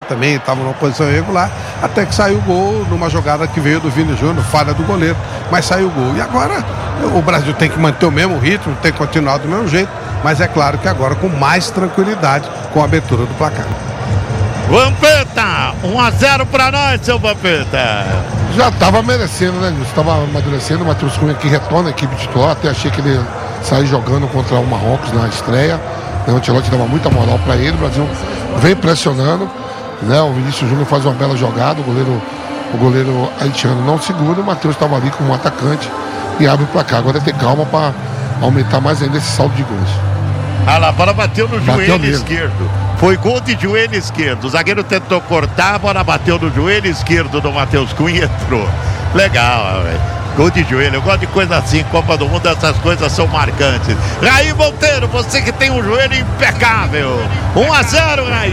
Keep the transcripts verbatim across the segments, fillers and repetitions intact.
também estava numa posição irregular, até que saiu o gol numa jogada que veio do Vini Júnior, falha do goleiro, mas saiu o gol. E agora o Brasil tem que manter o mesmo ritmo, tem que continuar do mesmo jeito, mas é claro que agora com mais tranquilidade com a abertura do placar. Vampeta, um a zero para nós, seu Vampeta. Já estava merecendo, né, Nilson? Estava amadurecendo. O Matheus Cunha que retorna a equipe titular. Até achei que ele saiu jogando contra o Marrocos na estreia. O Ancelotti dava muita moral para ele. O Brasil vem pressionando, né? O Vinícius Júnior faz uma bela jogada. O goleiro, o goleiro haitiano não segura. O Matheus estava ali como um atacante e abre o placar. Agora é ter calma para aumentar mais ainda esse saldo de gols. Ah lá, a bola bateu no Bateu joelho mesmo. esquerdo. Foi gol de joelho esquerdo. O zagueiro tentou cortar, a bola bateu no joelho esquerdo do Matheus Cunha e entrou. Legal, velho. Gol de joelho. Eu gosto de coisa assim. Copa do Mundo, essas coisas são marcantes. Raí Monteiro, você que tem um joelho impecável. um a zero, Raí.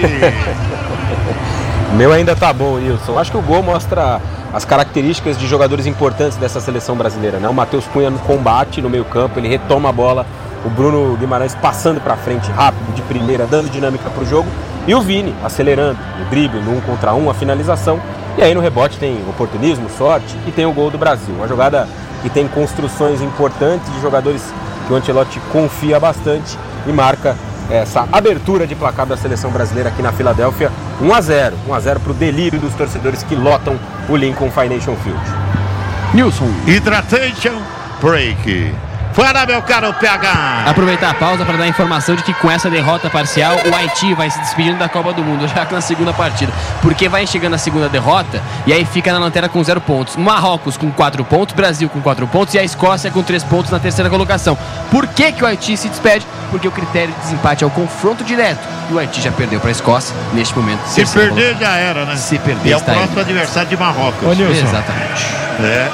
Meu ainda tá bom, Wilson. Acho que o gol mostra as características de jogadores importantes dessa seleção brasileira, né? O Matheus Cunha no combate, no meio campo, ele retoma a bola. O Bruno Guimarães passando para frente rápido, de primeira, dando dinâmica para o jogo. E o Vini acelerando, o drible no um contra um, a finalização. E aí no rebote tem oportunismo, sorte e tem o gol do Brasil. Uma jogada que tem construções importantes de jogadores que o Ancelotti confia bastante e marca essa abertura de placar da seleção brasileira aqui na Filadélfia. um a zero. um a zero para o delírio dos torcedores que lotam o Lincoln Financial Field. Nilson. Hydration Break. Fala, meu caro P H. Aproveitar a pausa para dar a informação de que com essa derrota parcial o Haiti vai se despedindo da Copa do Mundo já na segunda partida, porque vai chegando a segunda derrota e aí fica na lanterna com zero pontos. Marrocos com quatro pontos, Brasil com quatro pontos e a Escócia com três pontos na terceira colocação. Por que que o Haiti se despede? Porque o critério de desempate é o confronto direto e o Haiti já perdeu para a Escócia neste momento. Se perder já era, né? Se perder e é o está próximo aí. adversário de Marrocos. Ô, Nilson. Exatamente. É.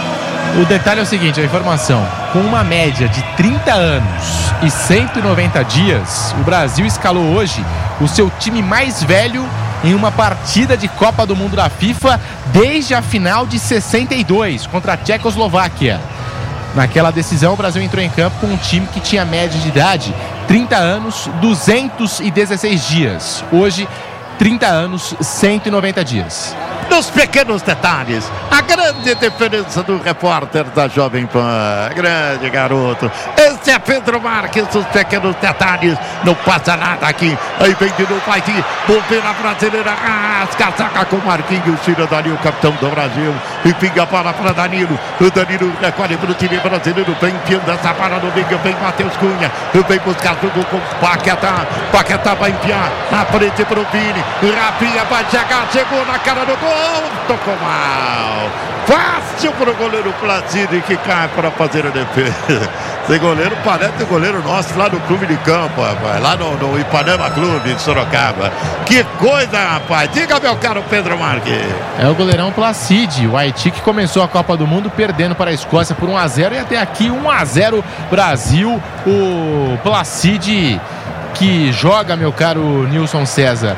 O detalhe é o seguinte, a informação, com uma média de trinta anos e cento e noventa dias, o Brasil escalou hoje o seu time mais velho em uma partida de Copa do Mundo da FIFA desde a final de sessenta e dois, contra a Tchecoslováquia. Naquela decisão, o Brasil entrou em campo com um time que tinha média de idade trinta anos, duzentos e dezesseis dias. Hoje, trinta anos, cento e noventa dias. Nos pequenos detalhes, a grande diferença do repórter da Jovem Pan. Grande garoto. Esse é Pedro Marques, os pequenos detalhes. Não passa nada aqui. Aí vem de novo, vai vir. Bobeira brasileira. Rasca, saca com Marquinhos. Tira dali o capitão do Brasil. E pinga a bola para Danilo. O Danilo recolhe para o time brasileiro. Vem enfiando essa bola no meio. Vem Matheus Cunha. Vem buscar jogo com Paquetá. Paquetá vai enfiar na frente para o Vini. Rafinha vai chegar. Chegou na cara do gol. Tocou mal. Fácil para o goleiro Placide que cai para fazer a defesa. Esse goleiro parece o goleiro nosso lá no clube de campo, rapaz. Lá no, no Ipanema Clube de Sorocaba. Que coisa, rapaz. Diga, meu caro Pedro Marques. É o goleirão Placide, o Haiti que começou a Copa do Mundo perdendo para a Escócia por um a zero e até aqui um a zero Brasil. O Placide que joga, meu caro Nilson César,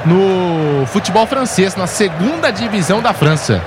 no futebol francês, na segunda divisão da França.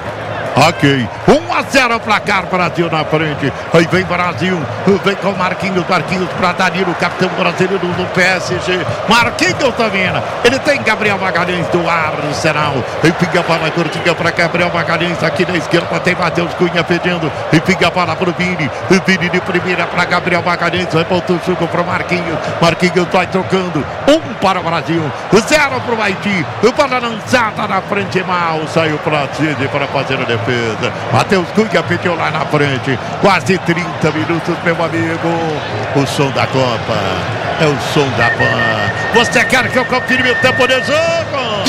Ok, um a zero o placar, Brasil na frente. Aí vem Brasil, vem com Marquinhos, Marquinhos para Danilo, capitão brasileiro do P S G. Marquinhos domina, ele tem Gabriel Magalhães do Arsenal. E pinga a bola curtinha para Gabriel Magalhães, aqui na esquerda tem Matheus Cunha pedindo. E pinga a bola para o Vini, o Vini de primeira para Gabriel Magalhães, vai voltar o jogo para Marquinhos. Marquinhos vai trocando, um para o Brasil, zero para o Haiti. O bola lançada na frente, mal, saiu para Cid para fazer a defesa. Matheus Cunha pediu lá na frente. Quase trinta minutos, meu amigo. O som da Copa é o som da Pan. Você quer que eu confirme o tempo de jogo?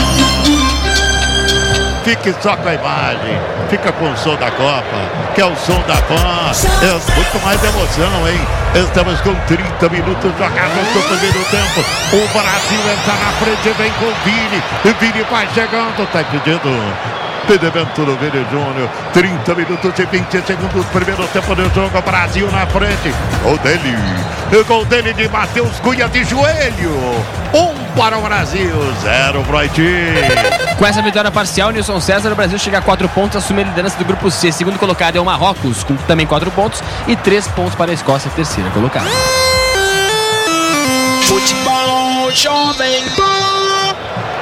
Fique só com a imagem. Fica com o som da Copa, que é o som da Pan. É muito mais emoção, hein? Estamos com trinta minutos jogados no primeiro tempo. O Brasil entra na frente, vem com o Vini. O Vini vai chegando, tá pedindo impedimento do Vini Júnior. trinta minutos e vinte segundos, primeiro tempo do jogo. Brasil na frente. Gol dele. O gol dele de Matheus Cunha de joelho. Um para o Brasil, zero para o Haiti. Com essa vitória parcial, Nilson César, o Brasil chega a quatro pontos, assume a liderança do grupo C. Segundo colocado é o Marrocos, com também quatro pontos, e três pontos para a Escócia, terceira colocada. Futebol Jovem Pan.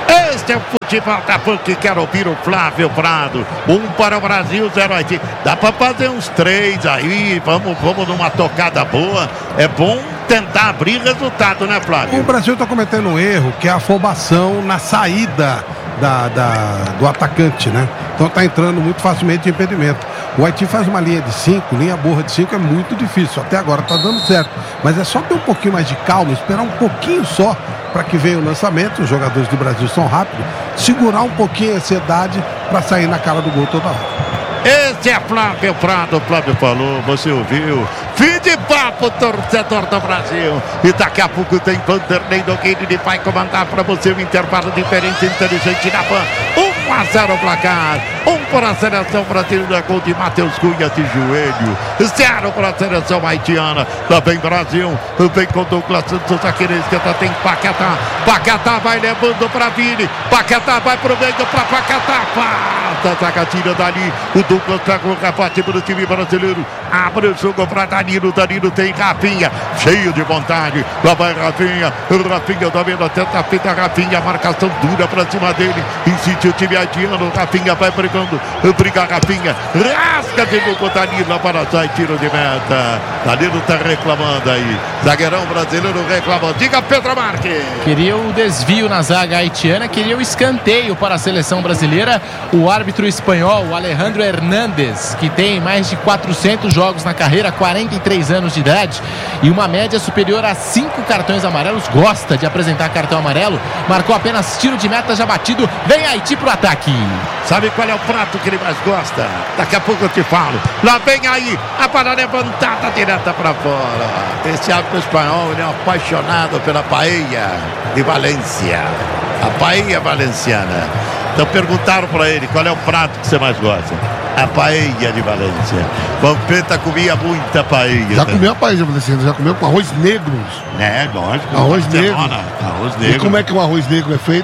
Este é o futebol da PUC. Quero ouvir o Flávio Prado. Um para o Brasil, zero Haiti. Dá para fazer uns três aí. Vamos, vamos numa tocada boa. É bom tentar abrir resultado, né, Flávio? O Brasil está cometendo um erro, que é a afobação na saída da, da, do atacante, né? Então está entrando muito facilmente em impedimento. O Haiti faz uma linha de cinco, linha borra de cinco é muito difícil. Até agora está dando certo. Mas é só ter um pouquinho mais de calma, esperar um pouquinho só para que venha o lançamento. Os jogadores do Brasil são rápidos. Segurar um pouquinho a ansiedade para sair na cara do gol toda hora. Esse é Flávio Prado, o Flávio falou, você ouviu. Fim de papo, torcedor do Brasil. E daqui a pouco tem Vanderlei Nogueira, ele vai comandar para você o intervalo diferente, inteligente na Pan. um a zero o placar. um para a seleção brasileira, gol de Matheus Cunha de joelho. zero para a seleção haitiana. Lá vem Brasil, vem com Douglas Santos aqui na esquerda, tem Paquetá. Paquetá vai levando para Vini. Paquetá vai pro meio para Paquetá. Passa, saca, tira dali. O Douglas pega o rebote do time brasileiro. Abre o jogo para Danilo. Danilo tem Rafinha, cheio de vontade. Lá vai Rafinha. Rafinha domina, tenta a fita. Rafinha, marcação dura para cima dele. Insiste o time haitiano. Rafinha vai brigando. Briga Rafinha. Rasga de novo Danilo para sair. Tiro de meta. Danilo tá reclamando aí. Zagueirão brasileiro reclamando. Diga, Pedro Marques. Queria o desvio na zaga haitiana. Queria o escanteio para a seleção brasileira. O árbitro espanhol, o Alejandro Hernández, que tem mais de quatrocentos jogos na carreira, quarenta e três anos de idade e uma média superior a cinco cartões amarelos, gosta de apresentar cartão amarelo, marcou apenas tiro de meta já batido. Vem Haiti pro ataque. Sabe qual é o prato que ele mais gosta? Daqui a pouco eu te falo. Lá vem aí a bola levantada direta para fora. Esse árbitro espanhol, ele é um apaixonado pela paella de Valência, a paella valenciana. Então perguntaram para ele qual é o prato que você mais gosta. A paella de Valência. Vampeta comia muita paella. Já comeu a paella valenciana, já comeu com arroz negro. É, lógico. Arroz negro. Arroz negro. E como é que um arroz negro é feito?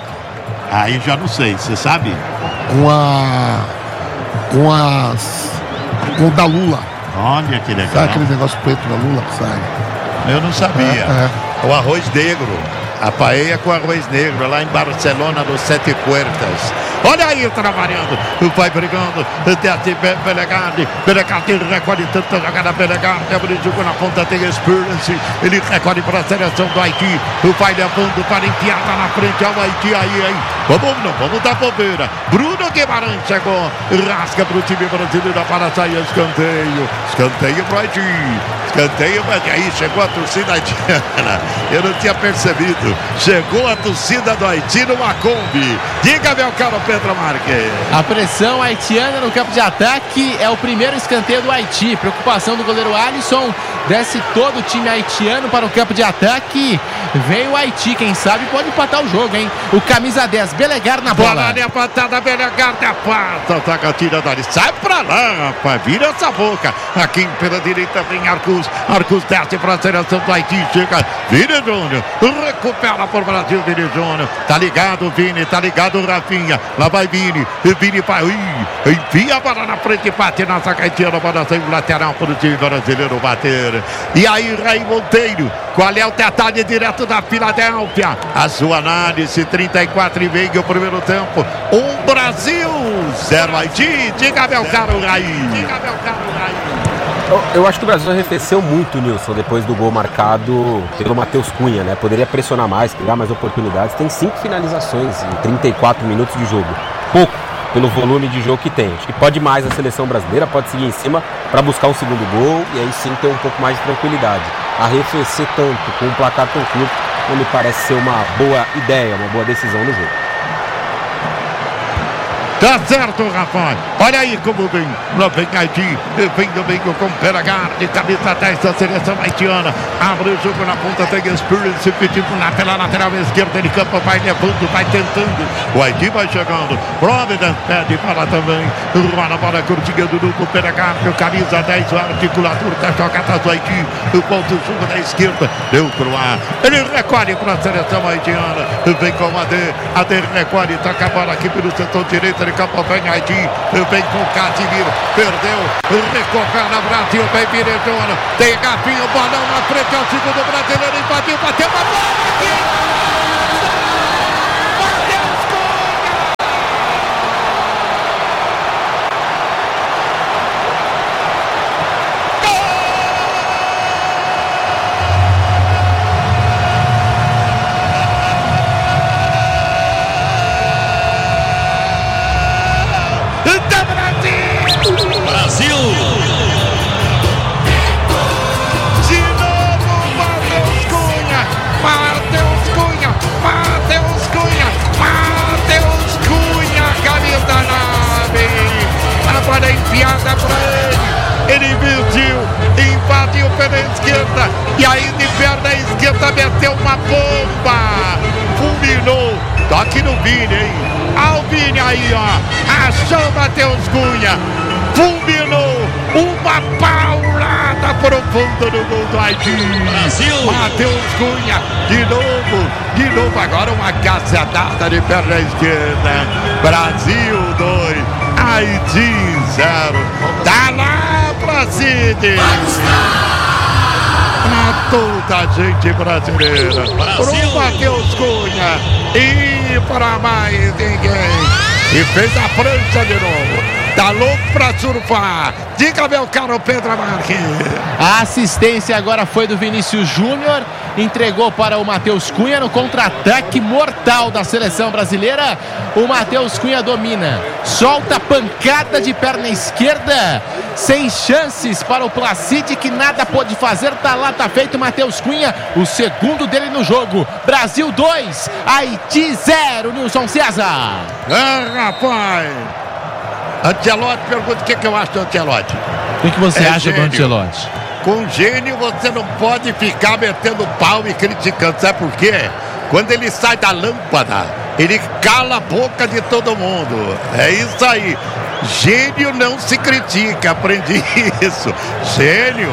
Aí já não sei, você sabe? Com a... Com as... Com o da lula. Olha que legal. Sabe aquele negócio preto da lula que sai? Eu não sabia. É, é. O arroz negro. A paella com arroz negro lá em Barcelona, no Sete Puertas. Olha aí, trabalhando, vai brigando, desce Belegarde, Belegarde recolhe tanta jogada, Belegarde abre o jogo na ponta, tem Experience, ele recolhe para a seleção do Haiti, vai levando para enfiada na frente ao Haiti, aí, aí, vamos, não, vamos dar bobeira, Bruno Guimarães chegou, rasga para o time brasileiro para sair, escanteio, escanteio para o Haiti, escanteio, mas aí chegou a torcida haitiana, eu não tinha percebido, chegou a torcida do Haiti numa Kombi, diga, meu caro Pedro Marques. A pressão haitiana no campo de ataque é o primeiro escanteio do Haiti. Preocupação do goleiro Alisson. Desce todo o time haitiano para o campo de ataque. Vem o Haiti, quem sabe pode empatar o jogo, hein? O camisa dez, Belegar na bola. Bola levantada, Belegar da pata. Taca, tira dali. Sai pra lá, rapaz. Vira essa boca. Aqui pela direita vem Arcus. Arcus desce para a seleção do Haiti. Chega. Vini Júnior. Recupera por Brasil, Vini Júnior. Tá ligado, Vini. Tá ligado, Rafinha. Lá vai Vini. Vini vai. Enfia a bola na frente. Bate na saca haitiana. Bola saiu lateral para o time brasileiro bater. E aí, Raí Monteiro, qual é o detalhe direto da Filadélfia? A sua análise, trinta e quatro e meio o primeiro tempo. Um Brasil, zero Haiti. Diga, meu caro Raí. Diga, meu caro Raí. Eu, eu acho que o Brasil arrefeceu muito, Nilson, depois do gol marcado pelo Matheus Cunha, né? Poderia pressionar mais, pegar mais oportunidades. Tem cinco finalizações em trinta e quatro minutos de jogo. Pouco pelo volume de jogo que tem. Acho que pode mais a seleção brasileira, pode seguir em cima para buscar um segundo gol e aí sim ter um pouco mais de tranquilidade. Arrefecer tanto com um placar tão curto não me parece ser uma boa ideia, uma boa decisão no jogo. Tá certo, rapaz. Olha aí como vem. Lá vem Haiti. Vem domingo com Belegar de camisa dez da seleção haitiana. Abre o jogo na ponta. Tem Experience pedindo lá pela lateral esquerda. Ele campo, vai levando, vai tentando. O Haiti vai chegando. Providence pede para também. Rola a bola curtinha do grupo Belegar. Camisa dez, o articulador da jogada do Haiti. O ponto jogo da esquerda. Deu pro ar. Ele recolhe para a seleção haitiana. Vem com a D. A D recolhe. Toca a bola aqui pelo setor direito. De campo vem Haiti, vem com Casimiro, perdeu, recupera Brasil, vem Virejona, tem Rafinha, bolão na frente, é o segundo brasileiro, invadiu, bateu uma bola aqui! Matheus enfiada pra ele. Ele investiu, invadiu pela esquerda e aí de perna esquerda meteu uma bomba. Fulminou. Toque no Vini, hein? Ao Vini aí, ó. Achou Matheus Cunha. Fulminou. Uma paulada profunda no gol do Haiti. Brasil. Matheus Cunha. De novo. De novo. Agora uma cacetada de perna esquerda. Brasil dois. Haiti zero. Tá lá pra Cid. Pra toda a gente brasileira. Brasil. Pro Matheus Cunha. E para mais ninguém. E fez a prancha de novo. Tá louco pra surfar. Diga, meu caro Pedro Marques. A assistência agora foi do Vinícius Júnior. Entregou para o Matheus Cunha no contra-ataque mortal da seleção brasileira. O Matheus Cunha domina. Solta a pancada de perna esquerda. Sem chances para o Placide, que nada pôde fazer. Tá lá, tá feito. Matheus Cunha, o segundo dele no jogo. Brasil dois, Haiti zero. Nilson César. Ah, rapaz. Ancelotti pergunta o que, que eu acho do Ancelotti. O que, que você É acha gênio. do Ancelotti? Com gênio você não pode ficar metendo pau e criticando. Sabe por quê? Quando ele sai da lâmpada, ele cala a boca de todo mundo. É isso aí. Gênio não se critica. Aprendi isso. Gênio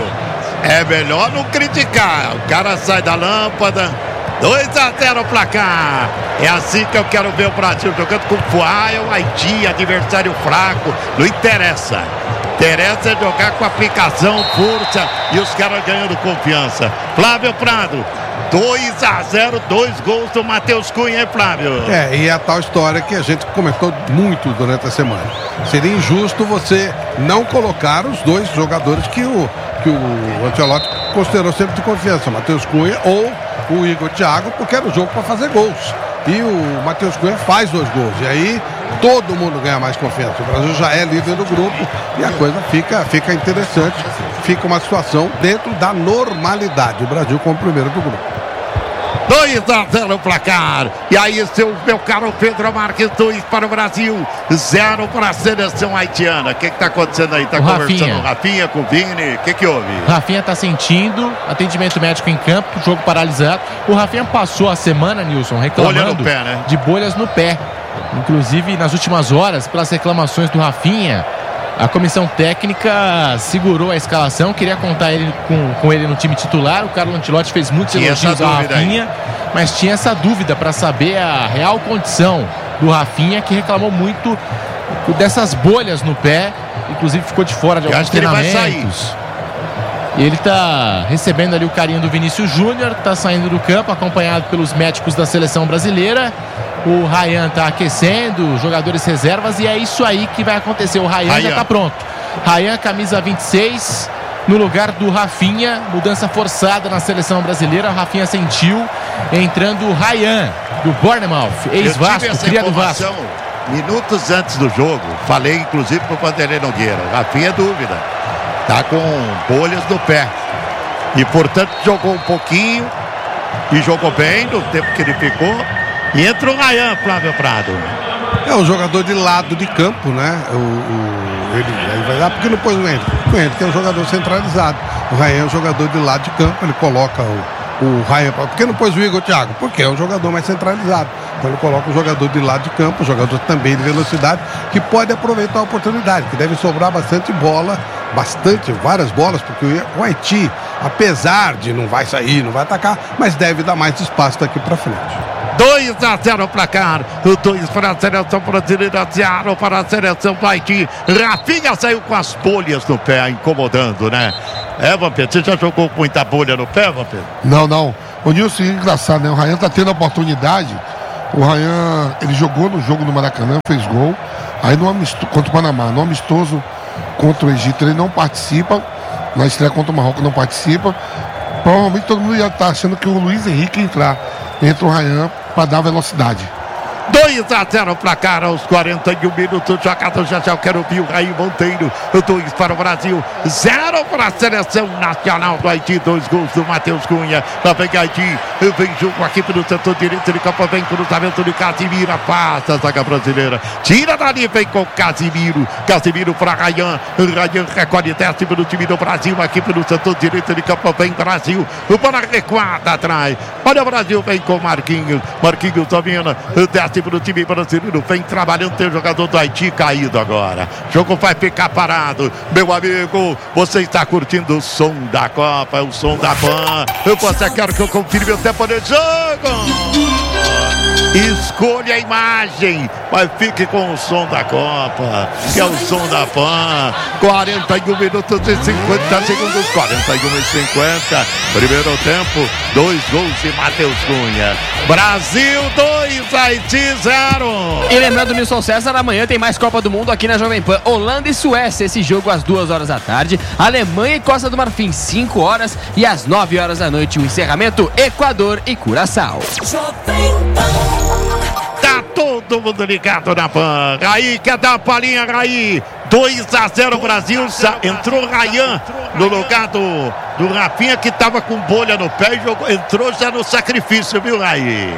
é melhor não criticar. O cara sai da lâmpada. dois a zero o placar. É assim que eu quero ver o Brasil jogando com Fuá. É o Haiti, adversário fraco. Não interessa. Interessa é jogar com aplicação, força e os caras ganhando confiança. Flávio Prado, dois a zero, dois gols do Matheus Cunha, hein, Flávio? É, e é a tal história que a gente comentou muito durante a semana. Seria injusto você não colocar os dois jogadores que o, que o Ancelotti considerou sempre de confiança, Matheus Cunha ou o Igor Thiago, porque era o jogo para fazer gols. E o Matheus Cunha faz dois gols. E aí todo mundo ganha mais confiança. O Brasil já é líder do grupo e a coisa fica, fica interessante. Fica uma situação dentro da normalidade. O Brasil como primeiro do grupo. dois a zero o placar. E aí, seu, meu caro Pedro Marques, dois para o Brasil, zero para a seleção haitiana. O que está acontecendo aí? Está conversando Rafinha. o Rafinha com o Vini? O que, que houve? Rafinha está sentindo atendimento médico em campo, jogo paralisado. O Rafinha passou a semana, Nilson, reclamando Bolha no pé, né? de bolhas no pé. Inclusive, nas últimas horas, pelas reclamações do Rafinha, a comissão técnica segurou a escalação, queria contar ele com, com ele no time titular. O Carlo Ancelotti fez muitos Tinha elogios essa ao dúvida Rafinha, mas tinha essa dúvida para saber a real condição do Rafinha, que reclamou muito dessas bolhas no pé, inclusive ficou de fora de Eu alguns acho que ele vai treinamentos. E ele está recebendo ali o carinho do Vinícius Júnior, está saindo do campo, acompanhado pelos médicos da seleção brasileira. O Ryan está aquecendo, jogadores reservas, e é isso aí que vai acontecer. O Ryan, Ryan. já está pronto. Ryan, camisa vinte e seis, no lugar do Rafinha, mudança forçada na seleção brasileira. O Rafinha sentiu, entrando o Ryan, do Bournemouth, Eu tive ex-Vasco, essa cria do Vasco. informação minutos antes do jogo. Falei inclusive para o Vanderlei Nogueira. Rafinha é dúvida. Tá com bolhas no pé. E portanto jogou um pouquinho. E jogou bem no tempo que ele ficou. E entra o Ryan, Flávio Prado. É um jogador de lado de campo, né? O, o, ele, ele vai dar porque não pôs o Henrique. O Henrique é um jogador centralizado. O Ryan é um jogador de lado de campo. Ele coloca o, o Ryan. Por que não pôs o Igor Thiago? Porque é um jogador mais centralizado. Então ele coloca o jogador de lado de campo, um jogador também de velocidade, que pode aproveitar a oportunidade, que deve sobrar bastante bola, bastante, várias bolas, porque o Haiti, apesar de não vai sair, não vai atacar, mas deve dar mais espaço daqui para frente. dois a zero o placar. O dois para a seleção brasileira, zero para a seleção do Haiti. Rafinha saiu com as bolhas no pé, incomodando, né? É, Vampiro, você já jogou com muita bolha no pé, Vampiro? Não, não. O Nilson, é engraçado, né? O Ryan tá tendo a oportunidade. O Ryan, ele jogou no jogo no Maracanã, fez gol. Aí no amistoso, contra o Panamá, no amistoso contra o Egito, ele não participa. Na estreia contra o Marrocos, não participa. Provavelmente todo mundo já tá achando que o Luiz Henrique entrar. Entra o Ryan para dar velocidade. dois dois a zero placar aos quarenta e um minutos. Jogado já já, eu quero ouvir o Raí Monteiro. dois para o Brasil, zero para a seleção nacional do Haiti. Dois gols do Matheus Cunha. Lá vem Haiti, vem jogo aqui pelo setor direito de campo. Vem cruzamento de Casimiro. Passa a zaga brasileira. Tira dali, vem com Casimiro. Casimiro para Rayan. Rayan recolhe décimo do time do Brasil. Aqui pelo setor direito de campo. Vem Brasil. Para recuada atrás. Olha o Brasil, vem com Marquinhos. Marquinhos domina. Décimo do time brasileiro. Vem trabalhando. Tem o jogador do Haiti caído agora. O jogo vai ficar parado. Meu amigo, você está curtindo o som da Copa. É o som da Pan. Você quer que eu confirme o tempo de jogo? Escolha a imagem, mas fique com o som da Copa, que é o som da Pan. quarenta e um minutos e cinquenta segundos. quarenta e um e cinquenta. Primeiro tempo, dois gols de Matheus Cunha. Brasil dois, Haiti zero. E lembrando, Nilson César, amanhã tem mais Copa do Mundo aqui na Jovem Pan. Holanda e Suécia, esse jogo às duas horas da tarde. Alemanha e Costa do Marfim, cinco horas. E às nove horas da noite, o encerramento, Equador e Curaçao. Tá todo mundo ligado na Pan. Raí, quer dar uma palhinha, Raí? dois a zero Brasil. Entrou Rayan no lugar do, do Rafinha, que tava com bolha no pé e jogou, entrou já no sacrifício, viu, Raí?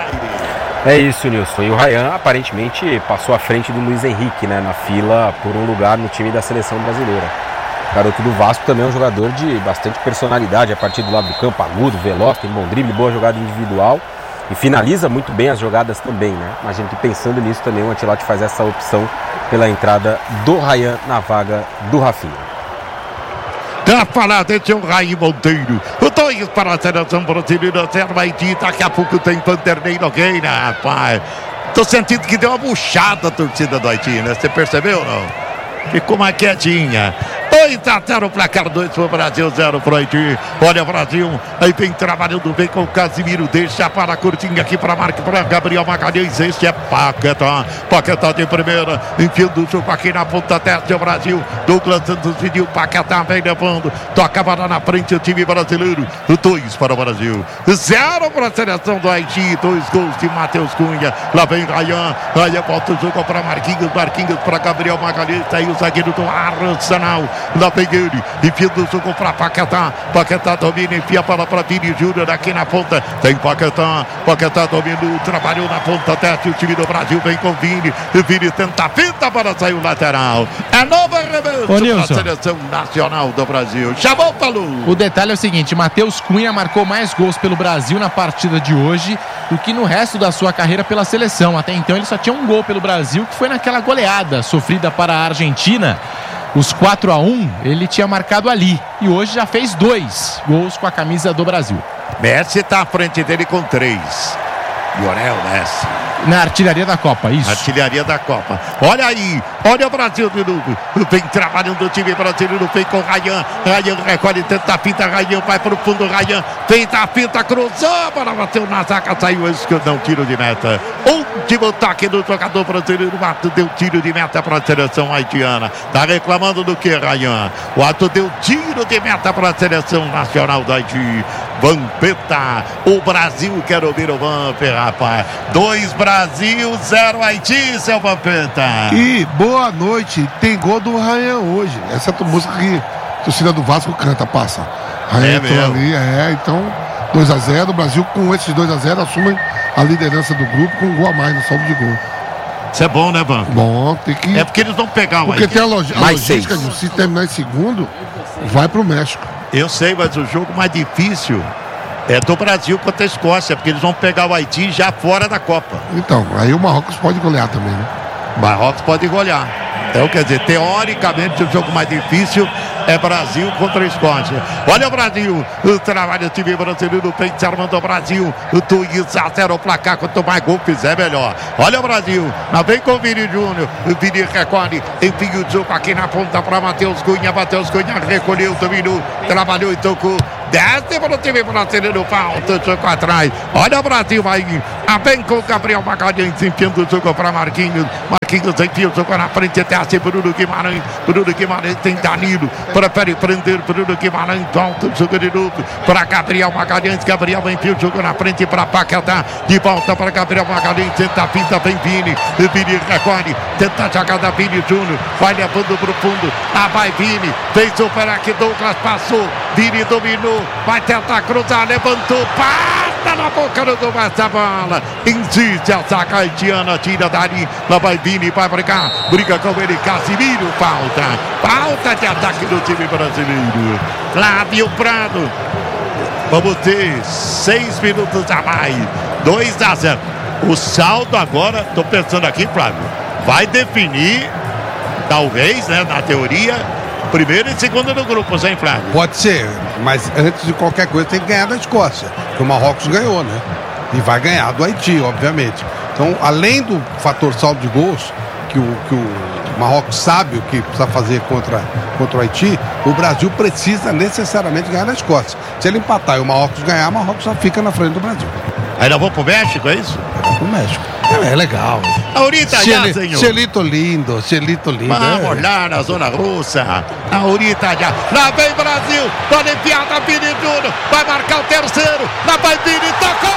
É isso, Nilson. E o Rayan aparentemente passou à frente do Luiz Henrique, né, na fila por um lugar no time da seleção brasileira. O garoto do Vasco também é um jogador de bastante personalidade a partir do lado do campo, agudo, veloz, tem bom drible, boa jogada individual. E finaliza muito bem as jogadas também, né? Imagino que pensando nisso também o Ancelotti faz essa opção pela entrada do Rayan na vaga do Rafinha. Tá falado, esse é o Raí Monteiro. O dois para a seleção brasileira, zero Haiti. Daqui a pouco tem Vanderlei Nogueira, rapaz. Tô sentindo que deu uma buchada a torcida do Haiti, né? Você percebeu ou não? Ficou mais quietinha. dois a zero, placar dois para o Brasil, zero para o Haiti. Olha o Brasil, aí vem trabalhando bem com o Casimiro. Deixa para a curtinha aqui para Marco, para Gabriel Magalhães. Esse é Paquetá. Paquetá de primeira, enfiando o jogo aqui na ponta teste. O Brasil, Douglas Santos pediu. Paquetá vem levando. Toca lá na frente o time brasileiro. dois para o Brasil, zero para a seleção do Haiti. Dois gols de Matheus Cunha. Lá vem Rayan. Rayan volta o jogo para Marquinhos. Marquinhos para Gabriel Magalhães. Aí o zagueiro do Arsenal. Lá vem ele, enfiando o jogo para Paquetá. Paquetá domina, enfia a bola para Vini Júnior aqui na ponta. Tem Paquetá. Paquetá dominou, trabalhou na ponta teste. O time do Brasil vem com Vini. Vini tenta a pinta para sair o lateral. É novo arremesso para a seleção nacional do Brasil. Chamou, falou. O detalhe é o seguinte: Matheus Cunha marcou mais gols pelo Brasil na partida de hoje do que no resto da sua carreira pela seleção. Até então ele só tinha um gol pelo Brasil, que foi naquela goleada sofrida para a Argentina. Os quatro a um ele tinha marcado ali. E hoje já fez dois gols com a camisa do Brasil. Messi está à frente dele com três. Lionel Messi. Na artilharia da Copa, isso. Artilharia da Copa. Olha aí, olha o Brasil de novo. Vem trabalhando o time brasileiro, vem com o Rayan. Rayan recolhe, tenta a pinta, Rayan vai para o fundo, Rayan fez a pinta, cruzou, para bateu na zaga, saiu esse que não tiro de meta. Último toque do jogador brasileiro, o ato deu tiro de meta para a seleção haitiana. Tá reclamando do que, Rayan? O ato deu tiro de meta para a seleção nacional do Haiti. Vampeta, o Brasil quer ouvir o Vamper, rapaz. Dois Brasil, zero Haiti, seu Vampeta. E boa noite, tem gol do Rayan hoje. Essa é a música que a torcida do Vasco canta, passa. Rayan é mesmo. Ali, é, então dois a zero, o Brasil com esses dois a zero assume a liderança do grupo com um gol a mais no saldo de gol. Isso é bom, né, Van? Bom, tem que... É porque eles vão pegar o Porque Haiti. tem a, log... a Mais logística seis. de se terminar em segundo, vai pro México. Eu sei, mas o jogo mais difícil é do Brasil contra a Escócia, porque eles vão pegar o Haiti já fora da Copa. Então, aí o Marrocos pode golear também, né? Marrocos pode golear. Então, quer dizer, teoricamente o jogo mais difícil é Brasil contra a Escócia. Olha o Brasil, o trabalho do time brasileiro, vem se armando o Brasil. O dois a zero o placar, quanto mais gol fizer, melhor. Olha o Brasil, lá vem com o Vini Júnior. O Vini recolhe, enfim o jogo aqui na ponta para Matheus Cunha. Matheus Cunha recolheu, dominou, trabalhou e tocou. Desce para o time brasileiro, falta o jogo atrás. Olha o Brasil aí. A bem com o Gabriel Magalhães, enfiando o jogo para Marquinhos. Marquinhos enfia o jogo na frente, desce Bruno Guimarães. Bruno Guimarães tem Danilo. Prefere prender Bruno Guimarães. Volta o jogo de novo para Gabriel Magalhães. Gabriel enfia o jogo na frente para Paquetá. De volta para Gabriel Magalhães. Tenta a pinta, vem Vini. Vini recolhe. Tenta a jogada Vini Júnior. Vai levando para o fundo. Lá vai Vini. Fez o Perac Douglas, passou. Vini dominou. Vai tentar cruzar, levantou. Passa na boca do Douglas a bola. Insiste a saca haitiana. Tira dali. Lá vai Vini. Vai brigar. Briga com ele. Casimiro. Falta. Falta de ataque do time brasileiro. Flávio Prado. Vamos ter seis minutos a mais. dois a zero. O saldo agora, estou pensando aqui, Flávio, vai definir, talvez, né, na teoria, primeiro e segundo do grupo, sem Flávio. Pode ser, mas antes de qualquer coisa tem que ganhar da Escócia, que o Marrocos ganhou, né? E vai ganhar do Haiti, obviamente. Então, além do fator saldo de gols, que o, que o Marrocos sabe o que precisa fazer contra, contra o Haiti, o Brasil precisa necessariamente ganhar da Escócia. Se ele empatar e o Marrocos ganhar, o Marrocos só fica na frente do Brasil. Aí nós vamos pro México, é isso? Vai pro México. É, é legal. Ahorita já, senhor. Cielito lindo, cielito lindo. Vamos é. lá na zona russa. Ahorita já. Lá vem Brasil. Toda enfiada, Vini Júnior. Vai marcar o terceiro. Lá vai Vini, tocou.